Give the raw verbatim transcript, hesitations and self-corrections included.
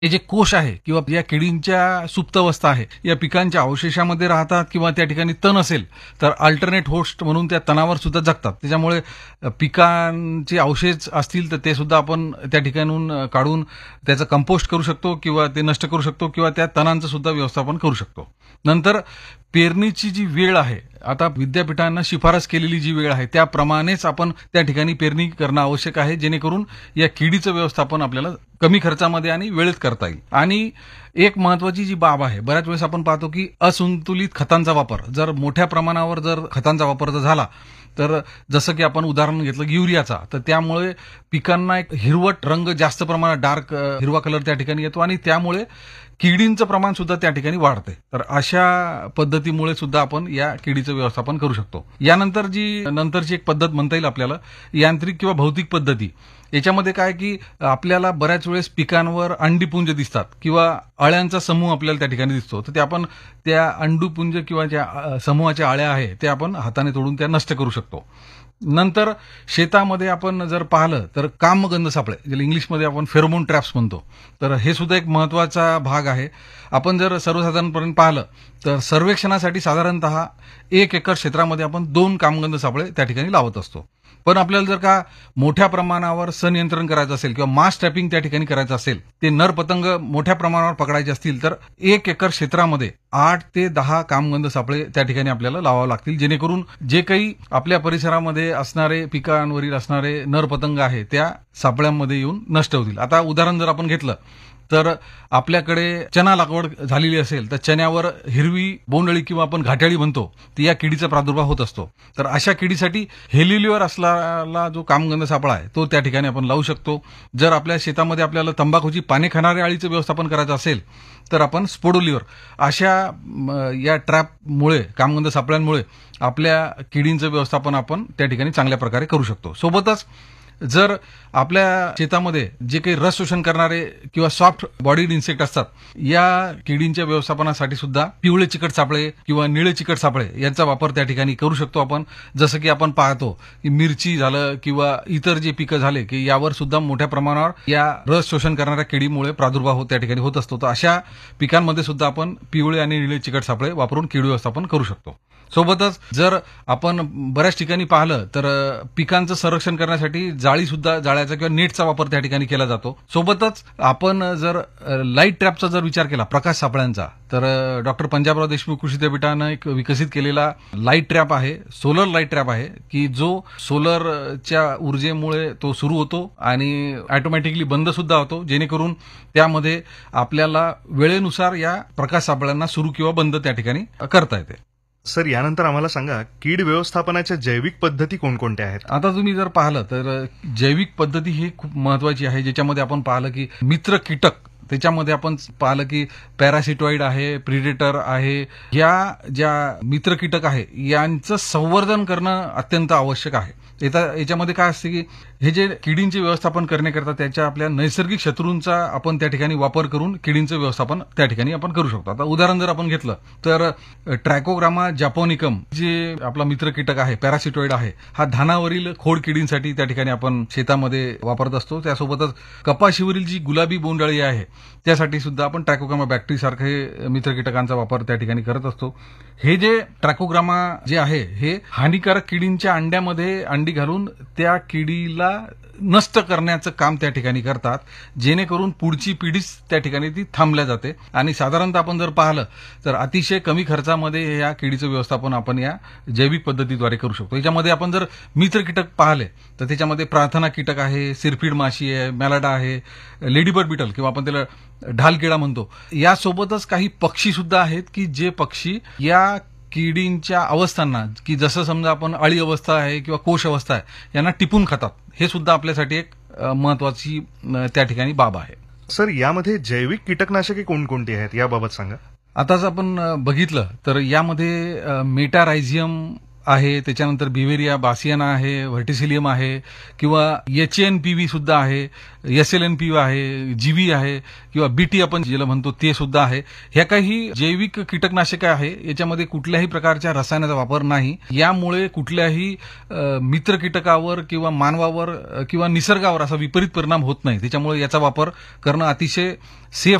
हे जे कोश आहे किंवा या किडींच्या सुप्तावस्था आहे या पिकांच्या अवशेषामध्ये राहतात किंवा त्या ठिकाणी तण असेल तर अल्टरनेट होस्ट म्हणून त्या तणावर सुद्धा जगतात. त्याच्यामुळे अ, पिकांचे अवशेष असतील तर ते सुद्धा आपण त्या ठिकाणून अ, काढून त्याचं कंपोस्ट करू शकतो किंवा ते नष्ट करू शकतो किंवा त्या तणांचं सुद्धा व्यवस्थापन करू शकतो. नंतर पेरणीची जी वेळ आहे, आता विद्यापीठांना शिफारस केलेली जी वेळ आहे त्याप्रमाणेच आपण त्या ठिकाणी पेरणी करणं आवश्यक आहे, जेणेकरून या किडीचं व्यवस्थापन आपल्याला कमी खर्चामध्ये आणि वेळेत करता येईल. आणि एक महत्वाची जी बाब आहे, बऱ्याच वेळेस आपण पाहतो की असंतुलित खतांचा वापर, जर मोठ्या प्रमाणावर जर खतांचा वापर जर झाला तर जसं की आपण उदाहरण घेतलं की युरियाचा, तर त्यामुळे पिकांना एक हिरवट रंग जास्त प्रमाणात डार्क हिरवा कलर त्या ठिकाणी येतो आणि त्यामुळे किडींचं प्रमाण सुद्धा त्या ठिकाणी वाढते. तर अशा पद्धतीमुळे सुद्धा आपण या किडीचं व्यवस्थापन करू शकतो. यानंतर जी नंतरची एक पद्धत म्हणता येईल आपल्याला यांत्रिक किंवा भौतिक पद्धती. याच्यामध्ये काय की आपल्याला बऱ्याच वेळेस पिकांवर अंडीपुंज दिसतात किंवा अळ्यांचा समूह आपल्याला त्या ठिकाणी दिसतो, तर ते आपण त्या अंडूपुंज किंवा ज्या अ, समूहाच्या अळ्या आहे ते आपण हाताने तोडून त्या नष्ट करू शकतो. नंतर शेतामध्ये आपण जर पाहिलं तर कामगंध सापळे, ज्याला इंग्लिशमध्ये आपण फेरोमोन ट्रॅप्स म्हणतो, तर हे सुद्धा एक महत्वाचा भाग आहे. आपण जर सर्वसाधारणपणे पाहिलं तर सर्वेक्षणासाठी साधारणतः एक एकर क्षेत्रामध्ये आपण दोन कामगंध सापळे त्या ठिकाणी लावत असतो. पण आपल्याला जर का मोठ्या प्रमाणावर संनियंत्रण करायचं असेल किंवा मास ट्रॅपिंग त्या ठिकाणी करायचं असेल, ते नर पतंग मोठ्या प्रमाणावर पकडायचे असतील तर एक एकर क्षेत्रामध्ये आठ ते दहा कामगंध सापळे त्या ठिकाणी आपल्याला लावावे लागतील, जेणेकरून जे काही आपल्या परिसरामध्ये असणारे पिकांवरील असणारे नर पतंग आहे त्या सापळ्यांमध्ये येऊन नष्ट होतील. आता उदाहरण जर आपण घेतलं तर आपल्याकडे चना लागवड झालेली असेल तर चण्यावर हिरवी बोंडअळी किंवा आपण घाट्याळी म्हणतो, ती या किडीचा प्रादुर्भाव होत असतो. तर अशा किडीसाठी हेलिलिओर असलेला जो कामगंध सापळा आहे तो त्या ठिकाणी आपण लावू शकतो. जर आपल्या शेतामध्ये आपल्याला तंबाखूची पाने खाणाऱ्या अळीचं व्यवस्थापन करायचं असेल तर आपण स्पोडोलिओर अशा म, या ट्रॅपमुळे कामगंध सापळ्यांमुळे आपल्या किडींचं व्यवस्थापन आपण त्या ठिकाणी चांगल्या प्रकारे करू शकतो. सोबतच जर आपल्या शेतामध्ये जे काही रस शोषण करणारे किंवा सॉफ्ट बॉडीड इन्सेक्ट असतात, या किडींच्या व्यवस्थापनासाठी सुद्धा पिवळे चिकट सापळे किंवा निळे चिकट सापळे यांचा वापर त्या ठिकाणी करू शकतो आपण. जसं की आपण पाहतो की मिरची झालं किंवा इतर जे पिकं झाले की यावर सुद्धा मोठ्या प्रमाणावर या रस शोषण करणाऱ्या किडीमुळे प्रादुर्भाव त्या ठिकाणी होत असतो. तर अशा पिकांमध्ये सुद्धा आपण पिवळे आणि निळे चिकट सापळे वापरून कीड व्यवस्थापन करू शकतो. सोबतच जर आपण बऱ्याच ठिकाणी पाहिलं तर अ, पिकांचं संरक्षण करण्यासाठी जाळी सुद्धा जाळ्याचा किंवा नेटचा वापर त्या ठिकाणी केला जातो. सोबतच आपण जर अ, लाईट ट्रॅपचा जर विचार केला प्रकाश सापळ्यांचा, तर डॉक्टर पंजाबराव देशमुख कृषी विद्यापीठानं एक विकसित केलेला लाईट ट्रॅप आहे, सोलर लाईट ट्रॅप आहे, की जो सोलरच्या ऊर्जेमुळे तो सुरू होतो आणि ऑटोमॅटिकली बंद सुद्धा होतो, जेणेकरून त्यामध्ये आपल्याला वेळेनुसार या प्रकाश सापळ्यांना सुरू किंवा बंद त्या ठिकाणी करता येते. सर, यानंतर आम्हाला सांगा, कीड व्यवस्थापनाच्या जैविक पद्धती कोणकोणत्या आहेत? आता तुम्ही जर पाहिलं तर जैविक पद्धती ही खूप महत्वाची आहे, ज्याच्यामध्ये आपण पाहिलं की मित्र कीटक, त्याच्यामध्ये आपण पाहिलं की पॅरासिटॉइड आहे, प्रिडेटर आहे, या ज्या मित्र कीटक आहे यांचं संवर्धन करणं अत्यंत आवश्यक आहे. याचा- याच्यामध्ये काय असते की हे जे किडींचे व्यवस्थापन करण्याकरता त्याच्या आपल्या नैसर्गिक शत्रूंचा आपण त्या ठिकाणी वापर करून किडींचं व्यवस्थापन त्या ठिकाणी आपण करू शकतो. आता उदाहरण जर आपण घेतलं तर ट्रॅकोग्रामा जॅपोनिकम जे आपला मित्र कीटक आहे, पॅरासिटॉइड आहे, हा धानावरील खोड किडींसाठी त्या ठिकाणी आपण शेतामध्ये वापरत असतो. त्यासोबतच कपाशीवरील जी गुलाबी बोंडअळी आहे त्यासाठी सुद्धा आपण ट्रॅकोग्रामा बॅक्टेरी सारखे मित्र कीटकांचा वापर त्या ठिकाणी करत असतो. हे जे ट्रॅकोग्रामा जे आहे हे हानिकारक किडींच्या अंड्यामध्ये अंडी घालून त्या किडीला नष्ट करण्याचं काम त्या ठिकाणी करतात, जेणेकरून पुढची पिढीच त्या ठिकाणी ती थांबल्या जाते. आणि साधारणतः आपण जर पाहिलं तर अतिशय कमी खर्चामध्ये या किडीचं व्यवस्थापन आपण या जैविक पद्धतीद्वारे करू शकतो. याच्यामध्ये आपण जर मित्र कीटक पाहिले तर त्याच्यामध्ये प्रार्थना कीटक आहे, सिरफीड माशी आहे, मॅलाडा आहे, लेडीबर्ड बिटल किंवा आपण त्याला ढालकिडा म्हणतो. यासोबतच काही पक्षी सुद्धा आहेत की जे पक्षी या किडींच्या अवस्थांना, की जसं समजा आपण अळी अवस्था आहे किंवा कोश अवस्था आहे, यांना टिपून खातात. हे सुद्धा आपल्यासाठी एक अ, महत्वाची अ, त्या ठिकाणी बाब आहे. सर, यामध्ये जैविक कीटकनाशके कोणकोणती आहेत याबाबत सांगा. आताच आपण अ, बघितलं तर यामध्ये अ, मेटारायझियम आहे, त्याच्यानंतर बिव्हेरिया बासियाना आहे, व्हर्टिसिलियम आहे, किंवा एच एन पी व्ही सुद्धा आहे, S L N P V आहे, जीवी आहे, किंवा बीटी आपण ज्याला म्हणतो ते सुद्धा आहे. ह्या काही जैविक कीटकनाशके आहे, याच्यामध्ये कुठल्याही प्रकारच्या रसायनाचा वापर नाही. यामुळे कुठल्याही अ, मित्र कीटकावर किंवा मानवावर अ, किंवा निसर्गावर असा विपरीत परिणाम होत नाही. त्याच्यामुळे याचा वापर करणं अतिशय सेफ